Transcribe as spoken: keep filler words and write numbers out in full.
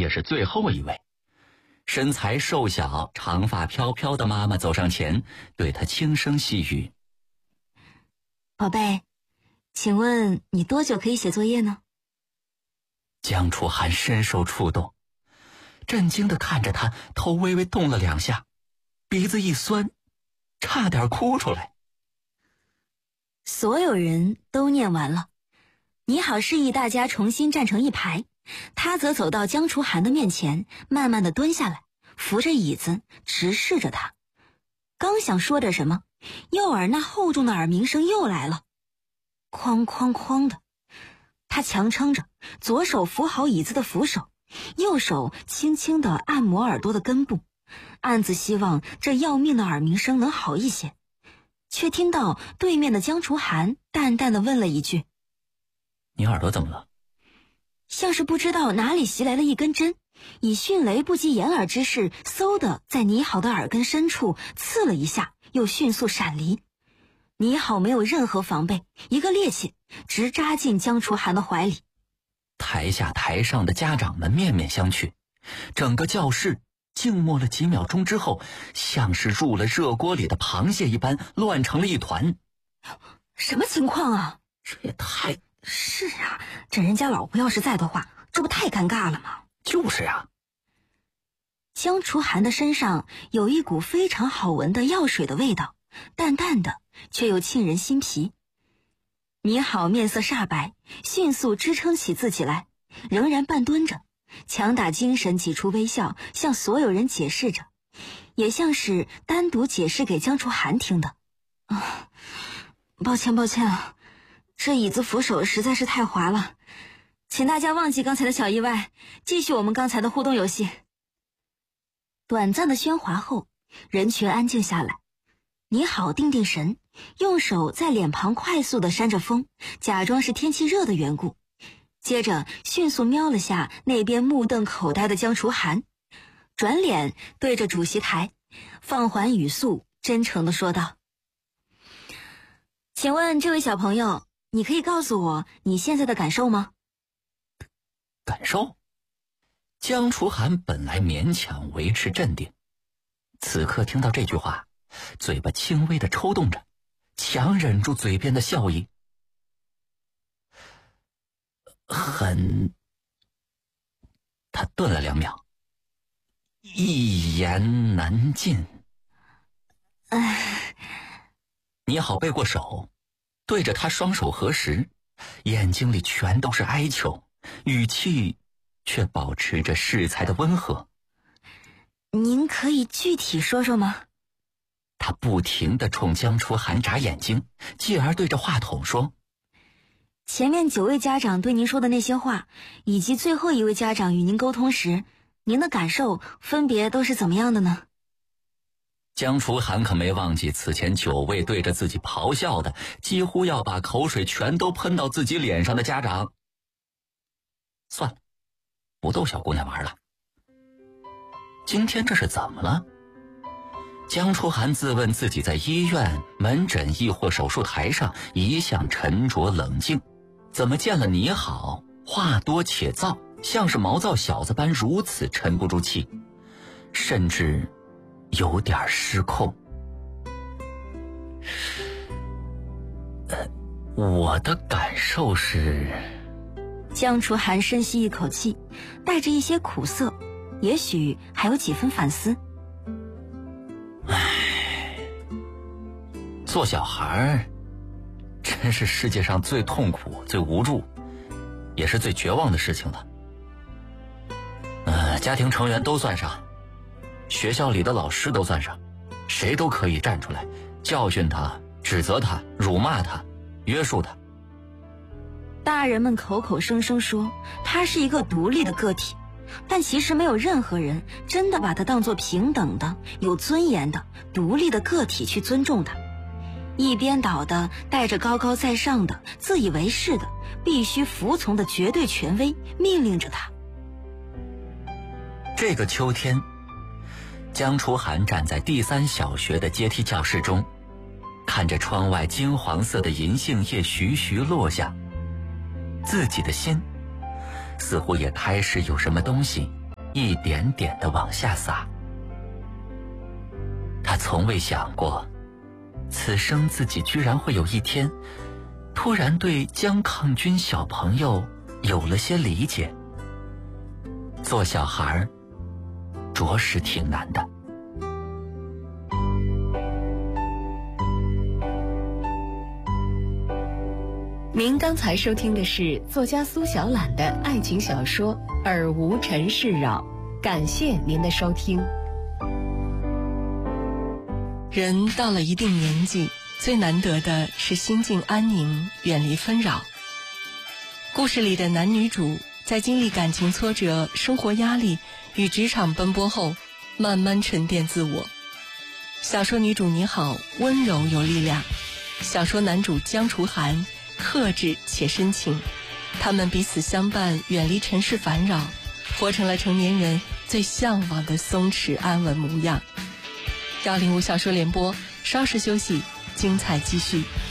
也是最后一位。身材瘦小、长发飘飘的妈妈走上前，对她轻声细语： 宝贝，请问你多久可以写作业呢？ 江楚涵深受触动，震惊地看着他，头微微动了两下，鼻子一酸，差点哭出来。 所有人都念完了，你好示意大家重新站成一排，他则走到江楚涵的面前，慢慢地蹲下来，扶着椅子，直视着他。刚想说点什么，右耳那厚重的耳鸣声又来了，哐哐哐的。他强撑着，左手扶好椅子的扶手，右手轻轻地按摩耳朵的根部，暗自希望这要命的耳鸣声能好一些。却听到对面的江楚涵淡淡地问了一句： 你耳朵怎么了？ 像是不知道哪里袭来了一根针，以迅雷不及掩耳之势，嗖地在倪好的耳根深处刺了一下，又迅速闪离。倪好没有任何防备，一个趔趄，直扎进江楚涵的怀里。 台下台上的家长们面面相觑，整个教室静默了几秒钟之后，像是入了热锅里的螃蟹一般乱成了一团。 什么情况啊？ 这也太…… 是啊，这人家老婆要是在的话，这不太尴尬了吗？ 就是啊。 江楚涵的身上有一股非常好闻的药水的味道，淡淡的，却又沁人心脾。倪好面色煞白，迅速支撑起自己来，仍然半蹲着，强打精神挤出微笑，向所有人解释着，也像是单独解释给江楚涵听的。啊，抱歉抱歉啊，这椅子扶手实在是太滑了，请大家忘记刚才的小意外，继续我们刚才的互动游戏。短暂的喧哗后，人群安静下来。倪好定定神，用手在脸庞快速地扇着风，假装是天气热的缘故。接着迅速瞄了下那边目瞪口呆的江楚涵，转脸对着主席台，放缓语速，真诚地说道：请问这位小朋友，你可以告诉我你现在的感受吗？ 感受？江楚涵本来勉强维持镇定，此刻听到这句话，嘴巴轻微的抽动着，强忍住嘴边的笑意。很……他顿了两秒，一言难尽。 唉， 你好背过手，对着他双手合十，眼睛里全都是哀求，语气却保持着适才的温和。 您可以具体说说吗？ 他不停地冲江楚涵眨眼睛，继而对着话筒说： 前面九位家长对您说的那些话，以及最后一位家长与您沟通时，您的感受分别都是怎么样的呢？ 江楚涵可没忘记此前九位对着自己咆哮的，几乎要把口水全都喷到自己脸上的家长。算了，不逗小姑娘玩了。今天这是怎么了？江楚涵自问自己在医院、门诊亦或手术台上一向沉着冷静，怎么见了你好，话多且躁，像是毛躁小子般如此沉不住气，甚至有点失控。呃，我的感受是…… 江楚涵深吸一口气，带着一些苦涩，也许还有几分反思。 唉，做小孩真是世界上最痛苦、最无助，也是最绝望的事情了。呃，家庭成员都算上，学校里的老师都算上，谁都可以站出来教训他、指责他、辱骂他、约束他。 大人们口口声声说他是一个独立的个体，但其实没有任何人真的把他当作平等的、有尊严的、独立的个体去尊重他。一边倒的带着高高在上的、自以为是的、必须服从的绝对权威命令着他。 这个秋天，江楚涵站在第三小学的阶梯教室中，看着窗外金黄色的银杏叶徐徐落下，自己的心似乎也开始有什么东西一点点地往下洒。他从未想过，此生自己居然会有一天，突然对江抗军小朋友有了些理解。做小孩着实挺难的。 您刚才收听的是作家苏小懒的爱情小说《尔无尘世扰》，感谢您的收听。人到了一定年纪，最难得的是心境安宁，远离纷扰。故事里的男女主在经历感情挫折、生活压力与职场奔波后，慢慢沉淀自我。小说女主你好，温柔有力量；小说男主江楚涵，克制且深情。他们彼此相伴，远离尘世烦扰，活成了成年人最向往的松弛安稳模样。幺零五小说联播，稍事休息，精彩继续。